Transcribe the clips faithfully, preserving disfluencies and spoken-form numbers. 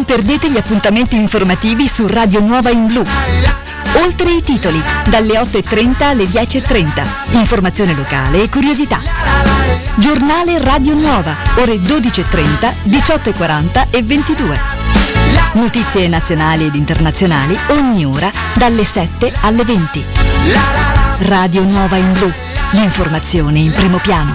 perdete gli appuntamenti informativi su Radio Nuova in Blu. Oltre i titoli, dalle otto e trenta alle dieci e trenta. Informazione locale e curiosità. Giornale Radio Nuova, ore dodici e trenta, diciotto e quaranta e ventidue. Notizie nazionali ed internazionali ogni ora dalle sette alle venti. Radio Nuova in Blu, l'informazione in primo piano.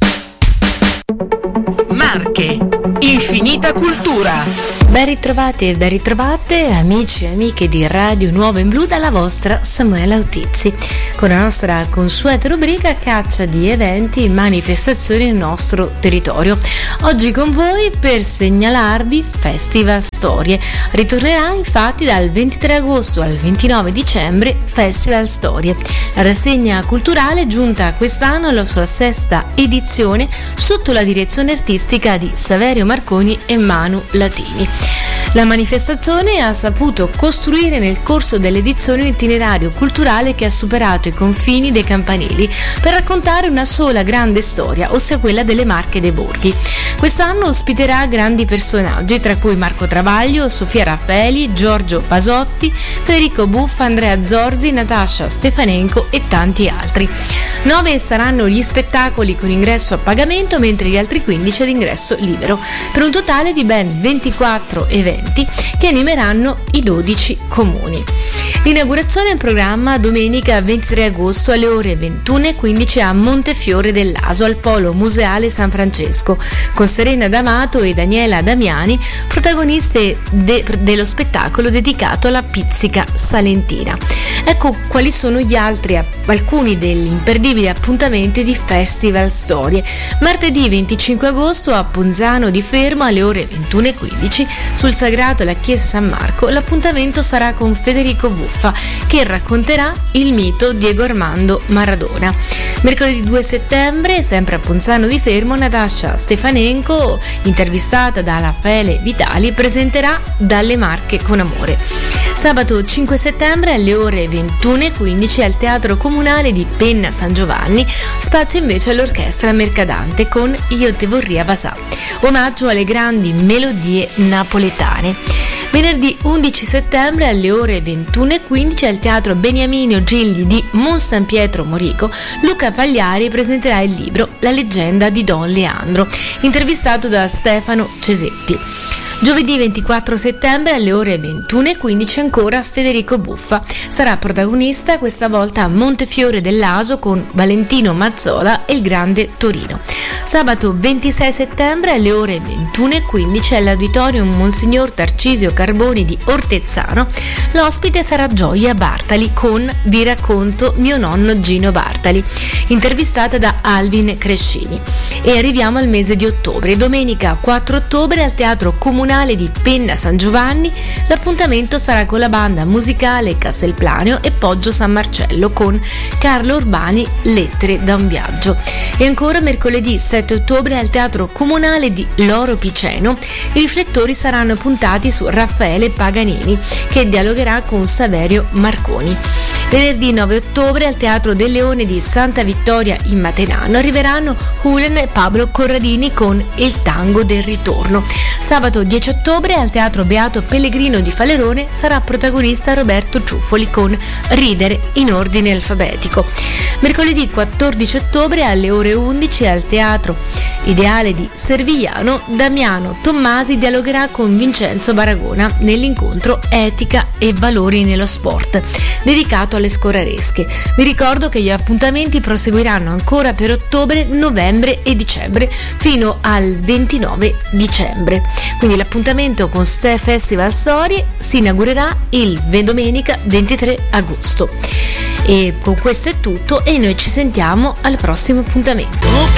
Marche, infinita cultura. Ben ritrovati e ben ritrovate amici e amiche di Radio Nuova in Blu dalla vostra Samuela Autizzi con la nostra consueta rubrica caccia di eventi e manifestazioni nel nostro territorio. Oggi con voi per segnalarvi Festival Storie. Ritornerà infatti dal ventitré agosto al ventinove dicembre Festival Storie. La rassegna culturale è giunta quest'anno alla sua sesta edizione sotto la direzione artistica di Saverio Marconi e Manu Latini. La manifestazione ha saputo costruire nel corso dell'edizione un itinerario culturale che ha superato i confini dei campanili per raccontare una sola grande storia, ossia quella delle Marche dei Borghi. Quest'anno ospiterà grandi personaggi, tra cui Marco Travaglio, Sofia Raffaeli, Giorgio Pasotti, Federico Buffa, Andrea Zorzi, Natascia Stefanenko e tanti altri. Nove saranno gli spettacoli con ingresso a pagamento, mentre gli altri quindici ad ingresso libero, per un totale di ben ventiquattro eventi che animeranno i dodici comuni. L'inaugurazione è in programma domenica ventitré agosto alle ore ventuno e quindici a Montefiore dell'Aso al Polo Museale San Francesco, con Serena D'Amato e Daniela Damiani, protagoniste de- dello spettacolo dedicato alla pizzica salentina. Ecco quali sono gli altri, alcuni degli imperdibili appuntamenti di Festival Storie. Martedì venticinque agosto a Ponzano di Fermo alle ore ventuno e quindici sul Sagrato alla Chiesa San Marco l'appuntamento sarà con Federico Buffa che racconterà il mito Diego Armando Maradona. Mercoledì due settembre, sempre a Ponzano di Fermo, Natascia Stefanenko, intervistata da Raffaele Vitali, presenterà Dalle Marche con amore. Sabato cinque settembre alle ore ventuno e quindici al Teatro Comunale di Penna San Giovanni, spazio invece all'Orchestra Mercadante con Io te vorria basà, omaggio alle grandi melodie napoletane. Venerdì undici settembre alle ore ventuno e quindici al Teatro Beniamino Gigli di Monsan Pietro Morico, Luca Pagliari presenterà il libro La leggenda di Don Leandro, intervistato da Stefano Cesetti. Giovedì ventiquattro settembre alle ore ventuno e quindici ancora Federico Buffa sarà protagonista questa volta a Montefiore dell'Aso con Valentino Mazzola e il Grande Torino. Sabato ventisei settembre alle ore ventuno e quindici all'Auditorium Monsignor Tarcisio Carboni di Ortezzano l'ospite sarà Gioia Bartali con Vi racconto mio nonno Gino Bartali, intervistata da Alvin Crescini. E arriviamo al mese di ottobre. Domenica quattro ottobre al Teatro Comunale di Penna San Giovanni l'appuntamento sarà con la banda musicale Castelplaneo e Poggio San Marcello con Carlo Urbani Lettere da un viaggio. E ancora mercoledì sette ottobre al Teatro Comunale di Loro Piceno i riflettori saranno puntati su Raffaele Paganini che dialogherà con Saverio Marconi. Venerdì nove ottobre al Teatro del Leone di Santa Vittoria in Matenano arriveranno Julen e Pablo Corradini con Il tango del ritorno. Sabato dieci ottobre al Teatro Beato Pellegrino di Falerone sarà protagonista Roberto Ciuffoli con Ridere in ordine alfabetico. Mercoledì quattordici ottobre alle ore undici al Teatro Ideale di Servigliano Damiano Tommasi dialogherà con Vincenzo Baragona nell'incontro Etica e valori nello sport dedicato alle scolaresche. Vi ricordo che gli appuntamenti proseguiranno ancora per ottobre, novembre e dicembre fino al ventinove dicembre. Quindi l'appuntamento con Ste Festival Storie si inaugurerà il domenica ventitré agosto. E con questo è tutto e noi ci sentiamo al prossimo appuntamento.